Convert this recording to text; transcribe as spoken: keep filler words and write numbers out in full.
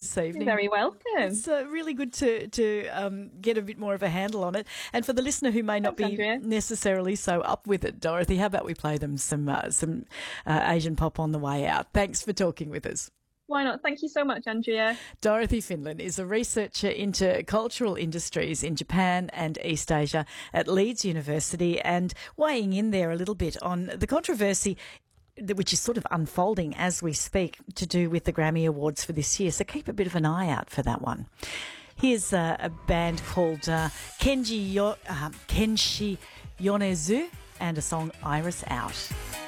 this evening. You're very welcome. It's uh, really good to, to um, get a bit more of a handle on it. And for the listener who may not Thanks, be Andrea. necessarily so up with it, Dorothy, how about we play them some, uh, some uh, Asian pop on the way out? Thanks for talking with us. Why not? Thank you so much, Andrea. Dorothy Finlan is a researcher into cultural industries in Japan and East Asia at Leeds University, and weighing in there a little bit on the controversy which is sort of unfolding as we speak to do with the Grammy Awards for this year. So keep a bit of an eye out for that one. Here's uh, a band called uh, Kenji Yo- uh, Kenshi Yonezu and a song Iris Out.